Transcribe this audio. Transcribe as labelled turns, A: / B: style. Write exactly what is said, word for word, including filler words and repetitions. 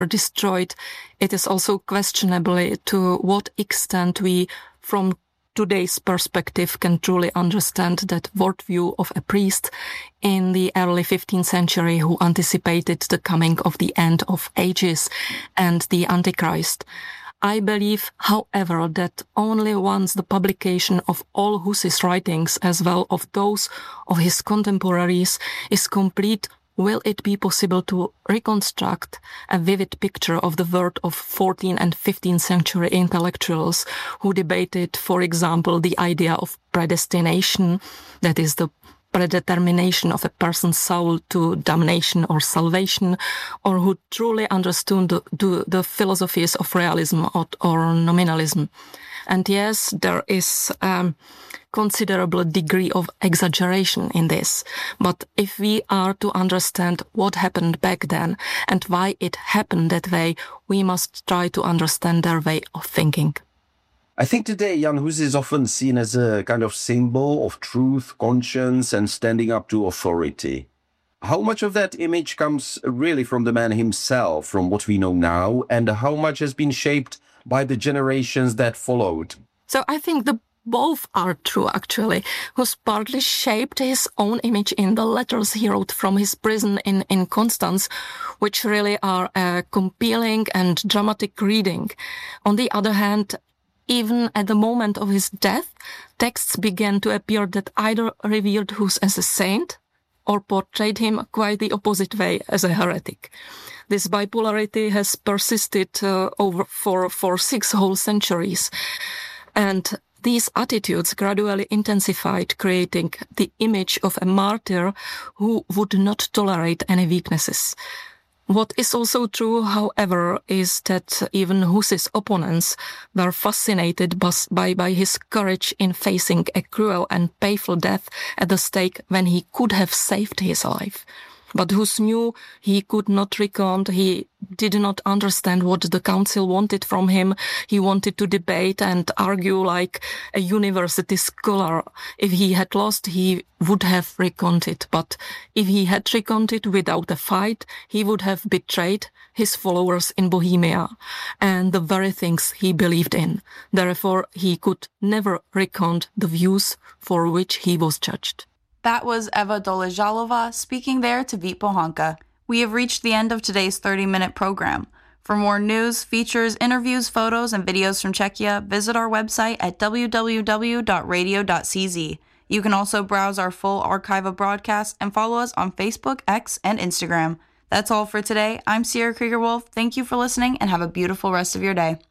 A: destroyed, it is also questionable to what extent we, from today's perspective, can truly understand that worldview of a priest in the early fifteenth century who anticipated the coming of the end of ages and the Antichrist. I believe, however, that only once the publication of all Huss's writings, as well of those of his contemporaries, is complete, will it be possible to reconstruct a vivid picture of the world of fourteenth and fifteenth century intellectuals who debated, for example, the idea of predestination, that is the predetermination of a person's soul to damnation or salvation, or who truly understood the, the, the philosophies of realism or, or nominalism. And yes, there is a um, considerable degree of exaggeration in this. But if we are to understand what happened back then and why it happened that way, we must try to understand their way of thinking.
B: I think today Jan Hus is often seen as a kind of symbol of truth, conscience, and standing up to authority. How much of that image comes really from the man himself, from what we know now, and how much has been shaped by the generations that followed?
A: So I think the both are true, actually. Hus partly shaped his own image in the letters he wrote from his prison in, in Constance, which really are a compelling and dramatic reading. On the other hand, even at the moment of his death, texts began to appear that either revered Hus as a saint or portrayed him quite the opposite way, as a heretic. This bipolarity has persisted uh, over for, for six whole centuries. And these attitudes gradually intensified, creating the image of a martyr who would not tolerate any weaknesses. What is also true, however, is that even Hus's opponents were fascinated by, by his courage in facing a cruel and painful death at the stake when he could have saved his life. But Hus knew he could not recant, he did not understand what the council wanted from him. He wanted to debate and argue like a university scholar. If he had lost, he would have recanted. But if he had recanted without a fight, he would have betrayed his followers in Bohemia and the very things he believed in. Therefore, he could never recant the views for which he was judged.
C: That was Eva Doležalová speaking there to Vít Pohanka. We have reached the end of today's thirty-minute program. For more news, features, interviews, photos, and videos from Czechia, visit our website at w w w dot radio dot c z. You can also browse our full archive of broadcasts and follow us on Facebook, X, and Instagram. That's all for today. I'm Sierra Krieger-Wolf. Thank you for listening and have a beautiful rest of your day.